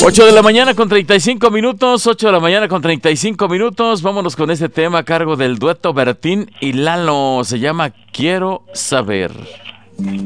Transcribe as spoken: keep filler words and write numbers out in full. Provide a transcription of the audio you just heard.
ocho de la mañana con treinta y cinco minutos, ocho de la mañana con treinta y cinco minutos. Vámonos con este tema a cargo del dueto Bertín y Lalo. Se llama Quiero Saber.